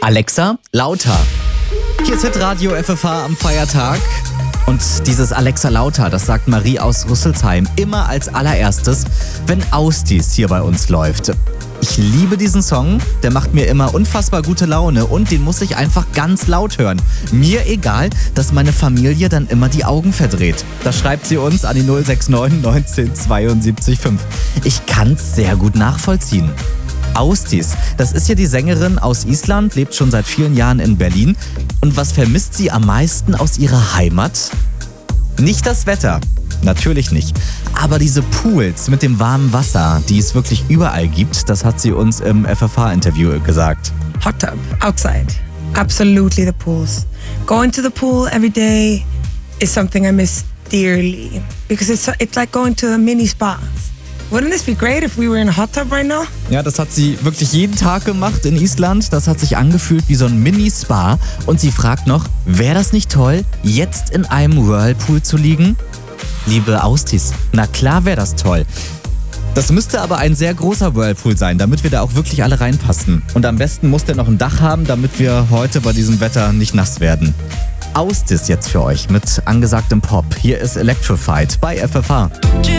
Alexa, lauter. Hier ist Hitradio FFH am Feiertag. Und dieses Alexa lauter, das sagt Marie aus Rüsselsheim immer als allererstes, wenn Austis hier bei uns läuft. Ich liebe diesen Song, der macht mir immer unfassbar gute Laune und den muss ich einfach ganz laut hören. Mir egal, dass meine Familie dann immer die Augen verdreht. Das schreibt sie uns an die 069 19 72 5. Ich kann's sehr gut nachvollziehen. Austis, das ist ja die Sängerin aus Island, lebt schon seit vielen Jahren in Berlin. Und was vermisst sie am meisten aus ihrer Heimat? Nicht das Wetter, natürlich nicht. Aber diese Pools mit dem warmen Wasser, die es wirklich überall gibt, das hat sie uns im FFH-Interview gesagt. Hot tub, outside. Absolutely the pools. Going to the pool every day is something I miss dearly. Because it's like going to a mini spa. Wouldn't this be great if we were in a hot tub right now? Ja, das hat sie wirklich jeden Tag gemacht in Island. Das hat sich angefühlt wie so ein Mini-Spa. Und sie fragt noch, wäre das nicht toll, jetzt in einem Whirlpool zu liegen? Liebe Austis, na klar wäre das toll. Das müsste aber ein sehr großer Whirlpool sein, damit wir da auch wirklich alle reinpassen. Und am besten muss der noch ein Dach haben, damit wir heute bei diesem Wetter nicht nass werden. Austis jetzt für euch mit angesagtem Pop. Hier ist Electrified bei FFH.